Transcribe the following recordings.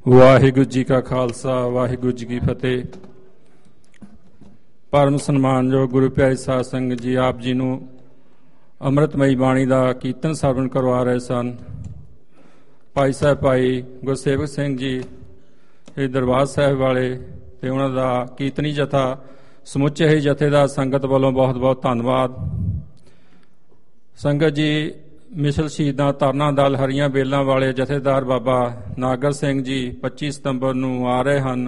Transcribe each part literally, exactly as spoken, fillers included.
ਵਾਹਿਗੁਰੂ ਜੀ ਕਾ ਖਾਲਸਾ ਵਾਹਿਗੁਰੂ ਜੀ ਕੀ ਫਤਿਹ। ਪਰਮ ਸਨਮਾਨਯੋਗ ਗੁਰੂ ਪਿਆਰੇ ਸਾਧ ਸੰਗਤ ਜੀ, ਆਪ ਜੀ ਨੂੰ ਅੰਮ੍ਰਿਤਮਈ ਬਾਣੀ ਦਾ ਕੀਰਤਨ ਸਰਵਣ ਕਰਵਾ ਰਹੇ ਸਨ ਭਾਈ ਸਾਹਿਬ ਭਾਈ ਗੁਰਸੇਵਕ ਸਿੰਘ ਜੀ ਇਹ ਦਰਬਾਰ ਸਾਹਿਬ ਵਾਲੇ ਤੇ ਉਹਨਾਂ ਦਾ ਕੀਰਤਨੀ ਜਥਾ, ਸਮੁੱਚੇ ਹੀ ਜਥੇ ਦਾ ਸੰਗਤ ਵੱਲੋਂ ਬਹੁਤ ਬਹੁਤ ਧੰਨਵਾਦ। ਸੰਗਤ ਜੀ, ਮਿਸਲ ਸ਼ਹੀਦਾਂ ਤਰਨਾ ਦਲ ਹਰੀਆਂ ਬੇਲਾਂ ਵਾਲੇ ਜਥੇਦਾਰ ਬਾਬਾ ਨਾਗਰ ਸਿੰਘ ਜੀ ਪੱਚੀ ਸਤੰਬਰ ਨੂੰ ਆ ਰਹੇ ਹਨ।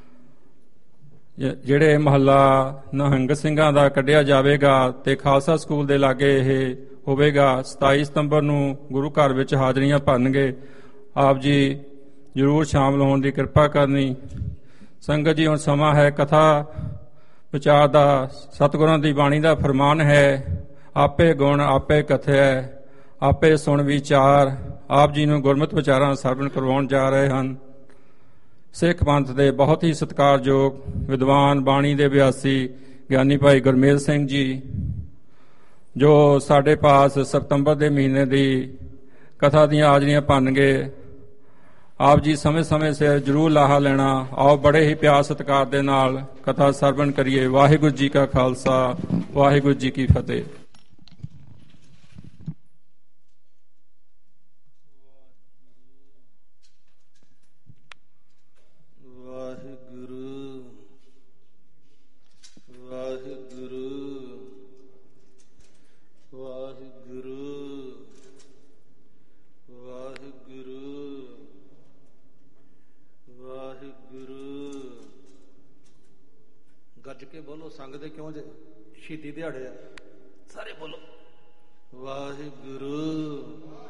ਜਿਹੜੇ ਮਹੱਲਾ ਨਿਹੰਗ ਸਿੰਘਾਂ ਦਾ ਕੱਢਿਆ ਜਾਵੇਗਾ ਤੇ ਖਾਲਸਾ ਸਕੂਲ ਦੇ ਲਾਗੇ ਇਹ ਹੋਵੇਗਾ। ਸਤਾਈ ਸਤੰਬਰ ਨੂੰ ਗੁਰੂ ਘਰ ਵਿੱਚ ਹਾਜ਼ਰੀਆਂ ਭਰਨਗੇ। ਆਪ ਜੀ ਜ਼ਰੂਰ ਸ਼ਾਮਲ ਹੋਣ ਦੀ ਕਿਰਪਾ ਕਰਨੀ। ਸੰਗਤ ਜੀ, ਹੁਣ ਸਮਾਂ ਹੈ ਕਥਾ ਵਿਚਾਰ ਦਾ। ਸਤਿਗੁਰਾਂ ਦੀ ਬਾਣੀ ਦਾ ਫਰਮਾਨ ਹੈ, ਆਪੇ ਗੁਣ ਆਪੇ ਕਥਿਆ ਆਪੇ ਸੁਣ ਵਿਚਾਰ। ਆਪ ਜੀ ਨੂੰ ਗੁਰਮਤਿ ਵਿਚਾਰਾਂ ਸਰਵਣ ਕਰਵਾਉਣ ਜਾ ਰਹੇ ਹਨ। ਸਿੱਖ ਪੰਥ ਦੇ ਬਹੁਤ ਹੀ ਸਤਿਕਾਰਯੋਗ ਵਿਦਵਾਨ, ਬਾਣੀ ਦੇ ਅਭਿਆਸੀ ਗਿਆਨੀ ਭਾਈ ਗੁਰਮੇਲ ਸਿੰਘ ਜੀ, ਜੋ ਸਾਡੇ ਪਾਸ ਸਤੰਬਰ ਦੇ ਮਹੀਨੇ ਦੀ ਕਥਾ ਦੀਆਂ ਹਾਜ਼ਰੀਆਂ ਭਰਨਗੇ। ਆਪ ਜੀ ਸਮੇਂ ਸਮੇਂ ਸਿਰ ਜ਼ਰੂਰ ਲਾਹਾ ਲੈਣਾ। ਆਓ ਬੜੇ ਹੀ ਪਿਆਰ ਸਤਿਕਾਰ ਦੇ ਨਾਲ ਕਥਾ ਸਰਵਣ ਕਰੀਏ। ਵਾਹਿਗੁਰੂ ਜੀ ਕਾ ਖਾਲਸਾ ਵਾਹਿਗੁਰੂ ਜੀ ਕੀ ਫਤਿਹ। ਗੱਜ ਕੇ ਬੋਲੋ, ਸੰਗ ਦੇ ਕਿਉਂ ਜੇ ਸ਼ਹੀਦੀ ਦਿਹਾੜੇ ਆ, ਸਾਰੇ ਬੋਲੋ ਵਾਹਿਗੁਰੂ